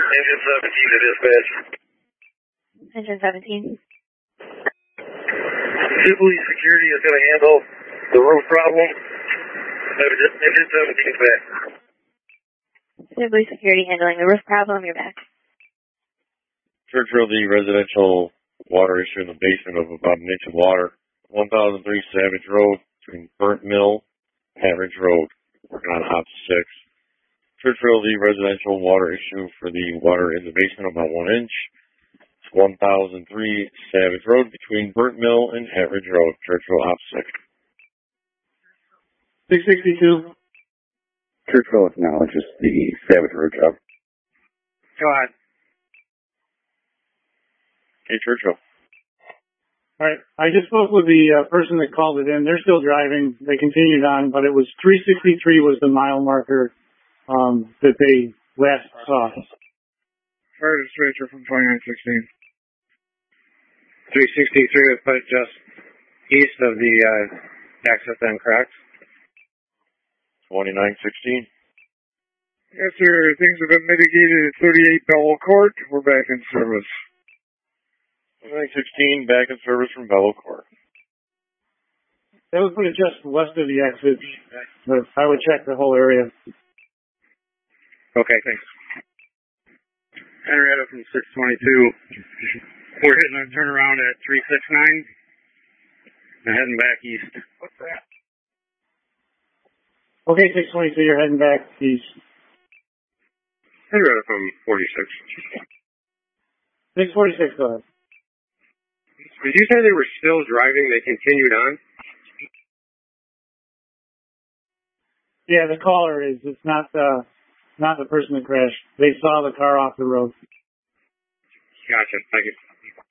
Engine 17 to dispatch. Engine 17. Sibley Security is going to handle the roof problem. Engine 17 is back. Sibley Security handling the roof problem. You're back. Churchill, the residential water issue in the basement of about an inch of water. 1003 Savage Road between Burnt Mill and Ridge Road. Working on Ops 6. Churchill, the residential water issue for the water in the basement about 1 inch. It's 1003 Savage Road between Burnt Mill and Ridge Road. Churchill, Ops 6. 662. Churchill acknowledges the Savage Road job. Go ahead. Hey, Churchill. All right. I just spoke with the person that called it in. They're still driving. They continued on, but it was 363 was the mile marker that they last saw. Fire dispatcher from 2916. 363 was put just east of the exit then, correct? 2916. Yes, sir. Things have been mitigated at 38 Bell Court. We're back in service. 2916, back in service from Bellow Court. That would put it just west of the exit, but I would check the whole area. Okay, thanks. Henrietta from 622. We're hitting a turnaround at 369 and heading back east. What's that? Okay, 622, you're heading back east. Henrietta from 46. 646, go ahead. Did you say they were still driving? They continued on? Yeah, the caller is. It's not the person that crashed. They saw the car off the road. Gotcha. Thank you.